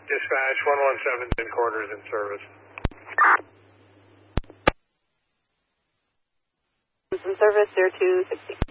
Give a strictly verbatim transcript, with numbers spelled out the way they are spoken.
Dispatch, one one seven in quarters in service. In service, zero two sixty.